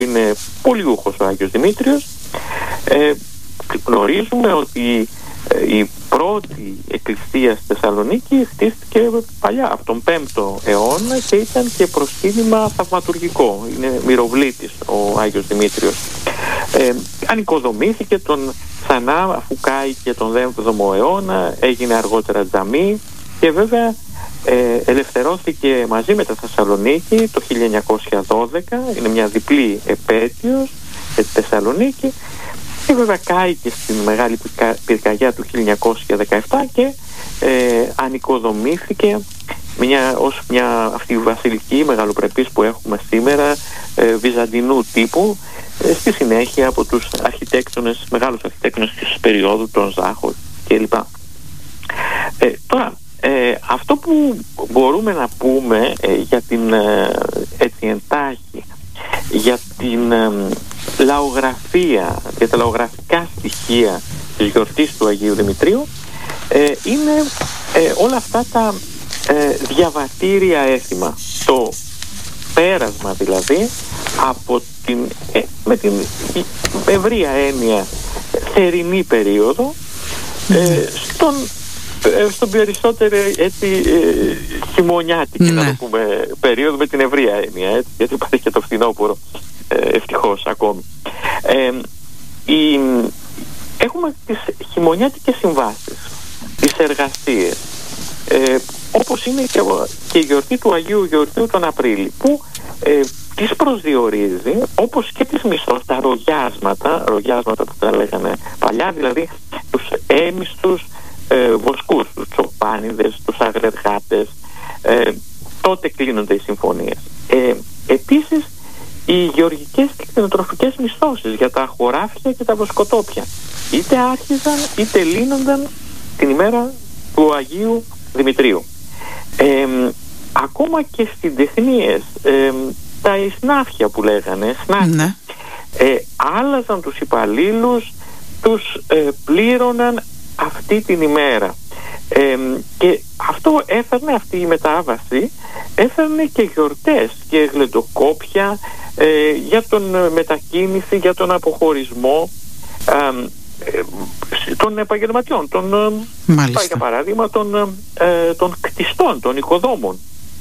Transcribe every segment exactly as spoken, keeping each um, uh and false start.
είναι πολιούχος ο Άγιος Δημήτριος. Ε, γνωρίζουμε ότι ε, η πρώτη εκκλησία στη Θεσσαλονίκη χτίστηκε παλιά, από τον πέμπτο αιώνα, και ήταν και προσκύνημα θαυματουργικό. Είναι μυροβλήτης ο Άγιος Δημήτριος. Ε, ανοικοδομήθηκε τον ξανά, αφού κάηκε τον έβδομο αιώνα, έγινε αργότερα τζαμί, και βέβαια ε, ελευθερώθηκε μαζί με τα Θεσσαλονίκη το χίλια εννιακόσια δώδεκα. Είναι μια διπλή επέτειος για τη Θεσσαλονίκη, και βέβαια κάηκε στην μεγάλη πυρκαγιά του χίλια εννιακόσια δεκαεπτά και ε, ανοικοδομήθηκε μια, ως μια αυτή η βασιλική μεγαλοπρεπής που έχουμε σήμερα, ε, βυζαντινού τύπου, ε, στη συνέχεια από τους αρχιτέκτονες, μεγάλους αρχιτέκτονες της περίοδου, τον Ζάχο κλπ. Ε, τώρα, ε, αυτό που μπορούμε να πούμε ε, για την ε, έτσι εντάχει, για την ε, λαογραφία, για τα λαογραφικά στοιχεία της γιορτής του Αγίου Δημητρίου, ε, είναι ε, όλα αυτά τα ε, διαβατήρια έθιμα, το πέρασμα δηλαδή από την, ε, με την ευρεία έννοια θερινή περίοδο ε, στον, ε, στον περισσότερο έτσι ε, χειμωνιάτικη, ναι, να το πούμε, περίοδο, με την ευρεία έννοια, έτσι, γιατί υπάρχει και το φθινόπωρο ε, ευτυχώς ακόμη. Ε, η, έχουμε τις χειμωνιάτικες συμβάσεις, τις εργασίες, ε, όπως είναι και, και η γιορτή του Αγίου Γεωργίου τον Απρίλη, που ε, τις προσδιορίζει, όπως και τις μισθός, τα ρογιάσματα, ρογιάσματα που τα λέγανε παλιά, δηλαδή τους έμιστους ε, βοσκούς, τους τσοπάνιδες, τους αγρεργάτες, ε, τότε κλείνονται οι συμφωνίες. Ε, επίσης, οι γεωργικές και κτηνοτροφικές μισθώσεις για τα χωράφια και τα βοσκοτόπια είτε άρχιζαν είτε λύνονταν την ημέρα του Αγίου Δημητρίου. Ε, ακόμα και στις τεχνίες, ε, τα σνάφια που λέγανε, σνάφια, ναι, ε, άλλαζαν τους υπαλλήλους, τους ε, πλήρωναν αυτή την ημέρα. Ε, και αυτό έφερνε, αυτή η μετάβαση έφερνε και γιορτές και γλεντοκόπια ε, για τον μετακίνηση, για τον αποχωρισμό ε, ε, των επαγγελματιών, των, ε, για παράδειγμα των, ε, των κτιστών, των οικοδόμων.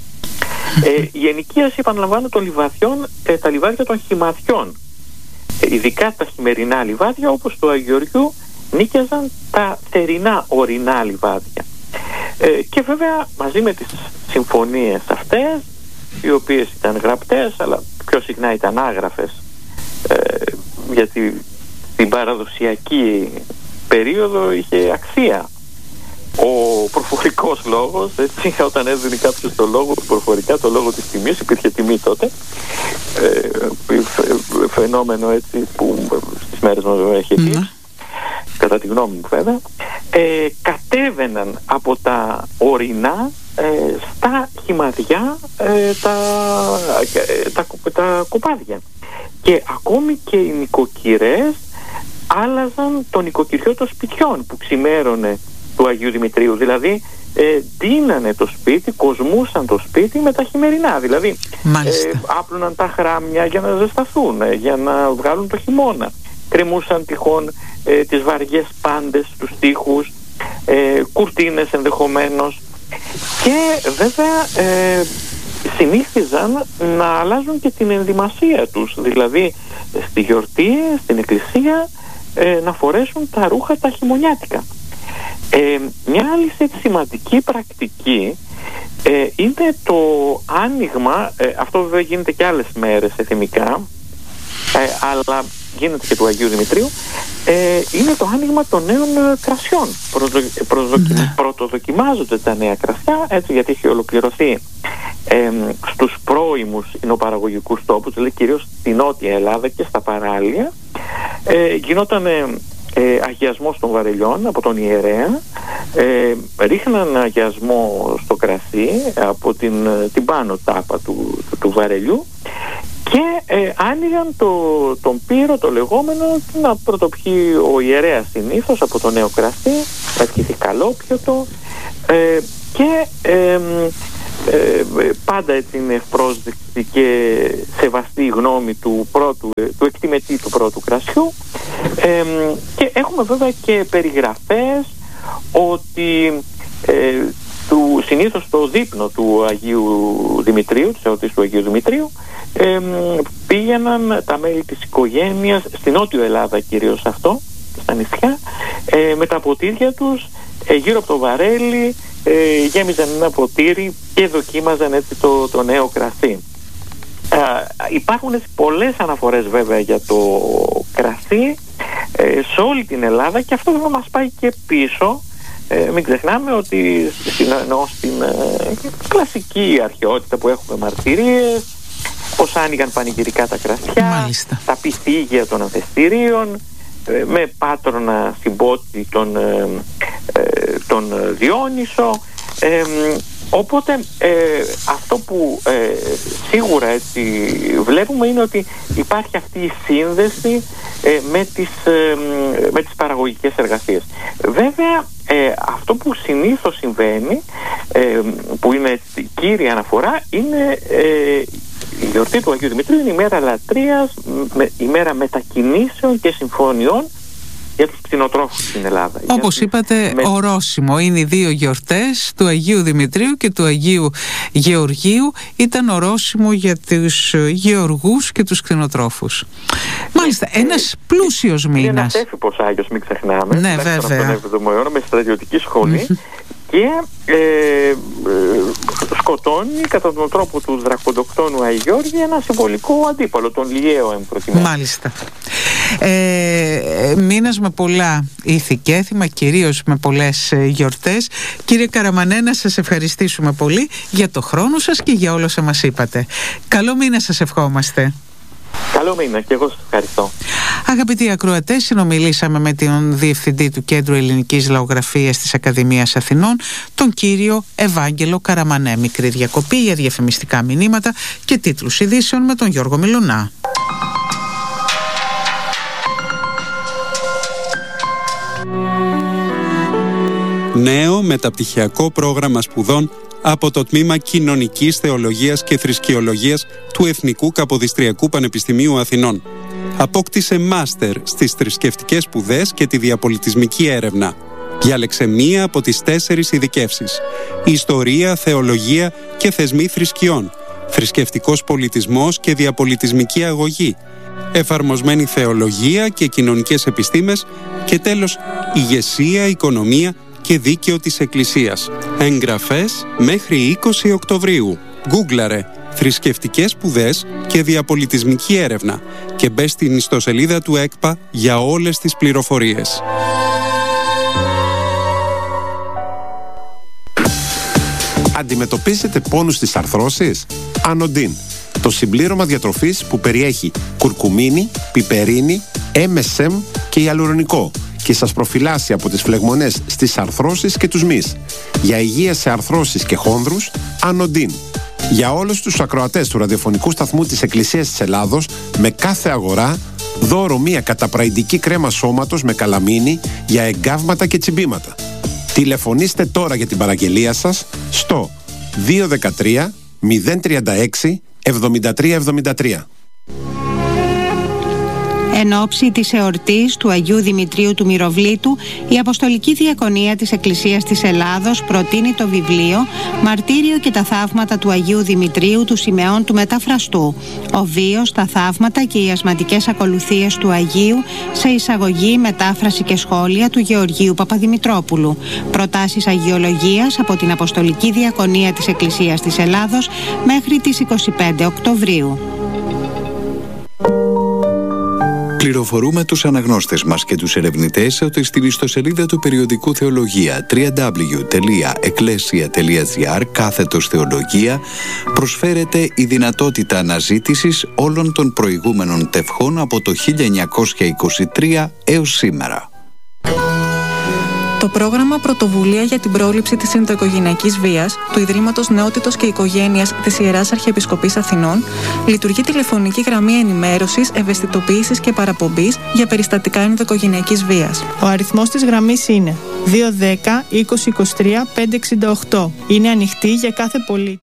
Ε, η ενοικίαση, επαναλαμβάνω, των λιβαδιών, ε, τα λιβάδια των χυμαδιών, ε, ειδικά τα χειμερινά λιβάδια, όπως του Αγίου Γεωργίου νίκιαζαν τα θερινά ορεινά λιβάδια. Ε, και βέβαια μαζί με τις συμφωνίες αυτές, οι οποίες ήταν γραπτές αλλά πιο συχνά ήταν άγραφες, ε, γιατί την παραδοσιακή περίοδο είχε αξία ο προφορικός λόγος, έτσι, όταν έδινε κάποιος το λόγο προφορικά, το λόγο της τιμής, υπήρχε τιμή τότε, ε, φαινόμενο έτσι που στις μέρες μας έχει επίσης, κατά τη γνώμη μου βέβαια, ε, κατέβαιναν από τα ορεινά ε, στα χυμαδιά ε, τα, ε, τα, τα κοπάδια, και ακόμη και οι νοικοκυρές άλλαζαν το νοικοκυριό των σπιτιών που ξημέρωνε του Αγίου Δημητρίου, δηλαδή ε, ντύνανε το σπίτι, κοσμούσαν το σπίτι με τα χειμερινά, δηλαδή ε, άπλωναν τα χράμια για να ζεσταθούν, ε, για να βγάλουν το χειμώνα, κρεμούσαν τυχόν ε, τις βαριές πάντες, τους τοίχους, ε, κουρτίνες ενδεχομένως, και βέβαια ε, συνήθιζαν να αλλάζουν και την ενδυμασία τους, δηλαδή στη γιορτή, στην εκκλησία, ε, να φορέσουν τα ρούχα τα χειμωνιάτικα. Ε, μια άλλη σημαντική πρακτική ε, είναι το άνοιγμα, ε, αυτό βέβαια γίνεται και άλλες μέρες εθιμικά, ε, αλλά γίνεται και του Αγίου Δημητρίου, ε, είναι το άνοιγμα των νέων κρασιών. Προδο, προδοκι, ναι. Πρωτοδοκιμάζονται τα νέα κρασιά, έτσι, γιατί έχει ολοκληρωθεί ε, στους πρώιμους εινοπαραγωγικούς τόπους, δηλαδή κυρίως στη Νότια Ελλάδα και στα παράλια. Ε, γινόταν ε, ε, αγιασμός των βαρελιών από τον ιερέα, ε, ρίχναν αγιασμό στο κρασί από την, την πάνω τάπα του, του, του βαρελιού, και ε, άνοιγαν το, τον πύρο, το λεγόμενο, να πρωτοπιεί ο ιερέας συνήθως από το νέο κρασί, να ευχηθεί καλόπιωτο, ε, και ε, ε, πάντα έτσι είναι ευπρόσδεκτη και σεβαστή η γνώμη του πρώτου, του εκτιμετή του πρώτου κρασιού. Ε, και έχουμε βέβαια και περιγραφές ότι ε, του, συνήθως στο δείπνο του Αγίου Δημητρίου, της εορτής του Αγίου Δημητρίου, ε, πήγαιναν τα μέλη της οικογένειας, στην Νότιο Ελλάδα κυρίως αυτό, στα νησιά, ε, με τα ποτήρια τους ε, γύρω από το βαρέλι, ε, γέμιζαν ένα ποτήρι και δοκίμαζαν έτσι το, το νέο κρασί. Ε, υπάρχουν έτσι πολλές αναφορές βέβαια για το κρασί ε, σε όλη την Ελλάδα, και αυτό θα μας πάει και πίσω. Ε, μην ξεχνάμε ότι στην, ενώ στην ε, κλασική αρχαιότητα που έχουμε μαρτυρίες πως άνοιγαν πανηγυρικά τα κρασιά, μάλιστα, τα πυθίγια των ανθεστηρίων, ε, με πάτρονα συμπότη τον, ε, ε, τον Διόνυσο. Ε, οπότε ε, αυτό που ε, σίγουρα έτσι βλέπουμε είναι ότι υπάρχει αυτή η σύνδεση ε, με, τις, ε, με τις παραγωγικές εργασίες. Βέβαια ε, αυτό που συνήθως συμβαίνει, ε, που είναι έτσι, κύρια αναφορά, είναι ε, η γιορτή του Αγίου Δημητρίου είναι η μέρα λατρείας, με, η μέρα μετακινήσεων και συμφωνιών για τους κτηνοτρόφους στην Ελλάδα. Όπως γιατί είπατε, με... ορόσημο είναι οι δύο γιορτές του Αγίου Δημητρίου και του Αγίου Γεωργίου. Ήταν ορόσημο για τους γεωργούς και τους κτηνοτρόφους. Μάλιστα, ε, ένας ε, πλούσιος ε, μήνας. Είναι ένας έφηπος Άγιος, μην ξεχνάμε. Ναι, βέβαια. Τον έβδομο αιώνα με στρατιωτική σχολή. Mm-hmm. Και ε, ε, σκοτώνει κατά τον τρόπο του δρακοντοκτόνου Αγιώργη ένα συμβολικό αντίπαλο, τον Λιαίο εν προκειμένου. Μάλιστα. Ε, μήνας με πολλά ήθη και έθιμα, κυρίως με πολλές ε, γιορτές. Κύριε Καραμανέ, να σας ευχαριστήσουμε πολύ για το χρόνο σας και για όλα όσα μας είπατε. Καλό μήνα σας ευχόμαστε. Καλό μήνα και εγώ σας ευχαριστώ. Αγαπητοί ακροατές, συνομιλήσαμε με τον Διευθυντή του Κέντρου Ελληνικής Λαογραφίας της Ακαδημίας Αθηνών, τον κύριο Ευάγγελο Καραμανέ. Μικρή διακοπή για διαφημιστικά μηνύματα και τίτλους ειδήσεων με τον Γιώργο Μιλουνά. Νέο μεταπτυχιακό πρόγραμμα σπουδών από το Τμήμα Κοινωνικής Θεολογίας και Θρησκειολογίας του Εθνικού Καποδιστριακού Πανεπιστημίου Αθηνών. Απόκτησε μάστερ στις θρησκευτικές σπουδές και τη διαπολιτισμική έρευνα. Διάλεξε μία από τις τέσσερις ειδικεύσεις: Ιστορία, Θεολογία και Θεσμοί Θρησκειών, Θρησκευτικός Πολιτισμός και Διαπολιτισμική Αγωγή, Εφαρμοσμένη Θεολογία και Κοινωνικές Επιστήμες και τέλος Ηγεσία, Οικονομία και Δίκαιο της Εκκλησίας. Εγγραφές μέχρι είκοσι Οκτωβρίου. Γκούγκλαρε θρησκευτικές σπουδές και διαπολιτισμική έρευνα και μπες στην ιστοσελίδα του ΕΚΠΑ για όλες τις πληροφορίες. Αντιμετωπίζετε πόνους στις αρθρώσεις? Ανοντίν, το συμπλήρωμα διατροφής που περιέχει κουρκουμίνη, πιπερίνη, εμ ες εμ και ιαλουρονικό και σας προφυλάσσει από τις φλεγμονές στις αρθρώσεις και τους μυς. Για υγεία σε αρθρώσεις και χόνδρους, Ανοντίν. Για όλους τους ακροατές του ραδιοφωνικού σταθμού της Εκκλησίας της Ελλάδος, με κάθε αγορά, δώρο μία καταπραϊντική κρέμα σώματος με καλαμίνη για εγκάβματα και τσιμπήματα. Τηλεφωνήστε τώρα για την παραγγελία σας στο δύο ένα τρία μηδέν τρία έξι εβδομήντα τρία εβδομήντα τρία. Εν ώψη της εορτής του Αγίου Δημητρίου του Μυροβλήτου, η Αποστολική Διακονία της Εκκλησίας της Ελλάδος προτείνει το βιβλίο «Μαρτύριο και τα θαύματα του Αγίου Δημητρίου του Σιμεών του Μεταφραστού. Ο βίος, τα θαύματα και οι ασματικές ακολουθίες του Αγίου σε εισαγωγή, μετάφραση και σχόλια του Γεωργίου Παπαδημητρόπουλου». Προτάσεις αγιολογίας από την Αποστολική Διακονία της Εκκλησίας της Ελλάδος μέχρι τις είκοσι πέντε Οκτωβρίου. Πληροφορούμε τους αναγνώστες μας και τους ερευνητές ότι στην ιστοσελίδα του περιοδικού Θεολογία double-u double-u double-u τελεία εκκλέσια τελεία gr κάθετος Θεολογία προσφέρεται η δυνατότητα αναζήτησης όλων των προηγούμενων τευχών από το χίλια εννιακόσια είκοσι τρία έως σήμερα. Το πρόγραμμα Πρωτοβουλία για την πρόληψη της ενδοοικογενειακής βίας του Ιδρύματος Νεότητος και Οικογένειας της Ιεράς Αρχιεπισκοπής Αθηνών λειτουργεί τηλεφωνική γραμμή ενημέρωσης, ευαισθητοποίησης και παραπομπής για περιστατικά ενδοοικογενειακής βίας. Ο αριθμός της γραμμής είναι δύο ένα μηδέν είκοσι είκοσι τρία πεντακόσια εξήντα οκτώ. Είναι ανοιχτή για κάθε πολίτη.